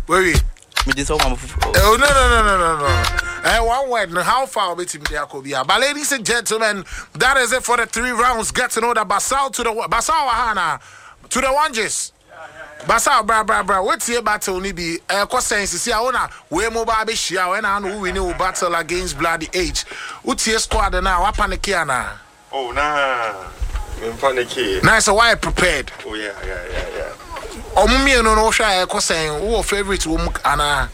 Where we? Me just so no. One word. How far will it be? But ladies and gentlemen, that is it for the 3 rounds. Get to know the Basal to the Basal Hana to the Wanges. Basal bra. What's your battle? Nibi. Question. See, I wanna we mobile be share when I know we know battle against Bloody Age. What's your squad now? What panic na? Oh nah. I'm panicky. Nice. Why prepared? Oh yeah. Omumi no share question. Who favorite woman Anna?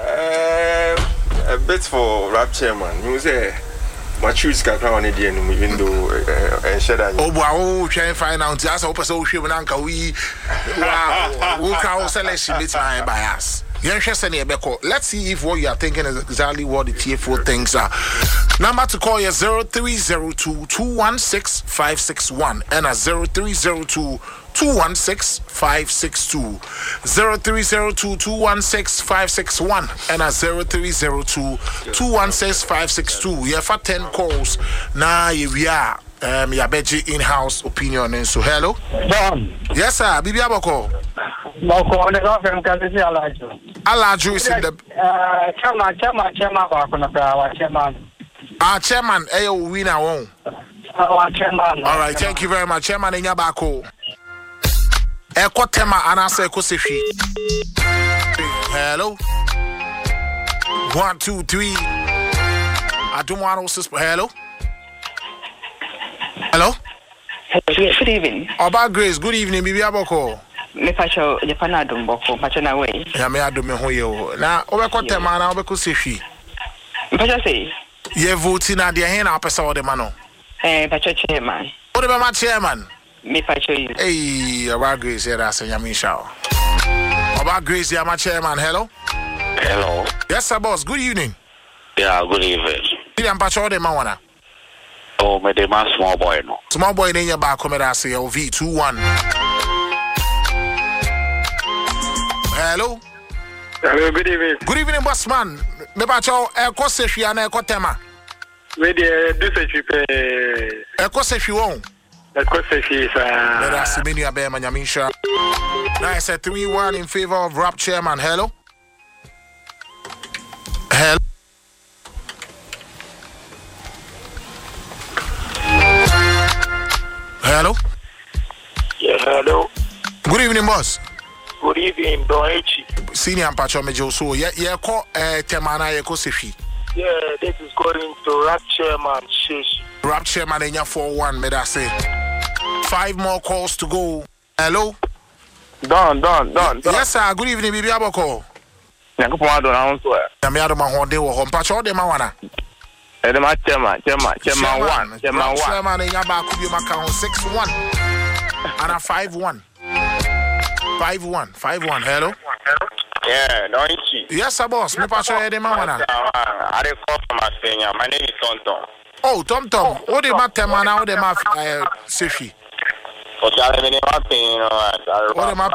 A bit for Rapture man. You say my shoes can crown it in window and shed. Oh wow, try and find out. Just hope so. She will anchor we. Wow, we can selection bit my bias. Let's see if what you are thinking is exactly what the TFO thinks are. Number to call is 0302-216-561 and a 0302-216-562. 0302-216-561 and a 0302-216-562. You have 10 calls. Now we are Yabeji in-house opinion. And so hello. John. Yes sir. Bibi Aboko. Boko on the government can see Alaju is in the chairman. Our chairman, winner won. Chairman. All right, thank you very much, Chairman Inyabako. Ekotema anase kosefi. Hello. 1, 2, 3. I don't want to hello. Hello. Good evening. Oba Grace, good evening, Bibi Aboko. Me pacho Japan Boko, pacho na way. Ya me ado me ho ye. Na obekotema na obekosefi. Pacho say. Ye vote na de hen na pesa o de ma no. Pacho chairman. O de ma chairman. Me pacho you. Hey, Oba Grace here that's Nyamisha. Oba Grace ya ma chairman. Hello. Hello. Yes sir boss, good evening. Yeah, good evening. William pacho de ma wana. Oh, me de man small boy no. Small boy in your back, come and say V21. Hello. Hello, good evening. Good evening, boss man. Me bacho eko sefi ana eko tema. We do sefi Eko sefi won. Eko sefi sa. Let us menu abe manyamisha. Nice 3-1 in favor of Rap Chairman. Hello. Hello. Hello. Yeah, hello. Good evening, boss. Good evening, Doichi. Senior Pacho Mejo so call Temana Eko Sefi. Yeah, this is going to Rap Chairman Shish. Rap Chairman in your 4-1, may I say. 5 more calls to go. Hello? Done. Yes, sir. Good evening, Bibi Aboko. Nyankopon do na so. Na me ado ma ho de wo ho Pacho de ma wana. The match chairman 1. Chairman in your back could be ma count 6-1. And a 5-1. 5-1. Hello? Yeah, Doichi. Yes, sir, boss. Me Pacho de ma wana. I call from Australia. My name is Tonton. Oh, Tom. What the matter, man? How the ma Sefi? What the